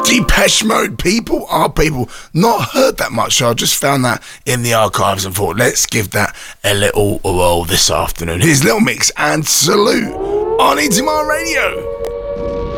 Depeche Mode, People Are People. Not heard that much, so I just found that in the archives and thought, let's give that a little whirl this afternoon. Here's Little Mix and Salute on ETMR Radio.